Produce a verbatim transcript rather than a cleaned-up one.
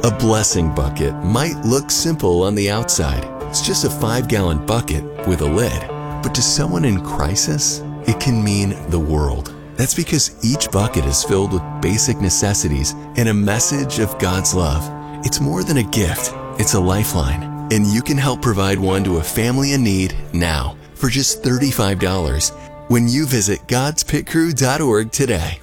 A blessing bucket might look simple on the outside. It's just a five-gallon bucket with a lid. But to someone in crisis, it can mean the world. That's because each bucket is filled with basic necessities and a message of God's love. It's more than a gift, it's a lifeline. And you can help provide one to a family in need now for just thirty-five dollars when you visit gods pit crew dot org today.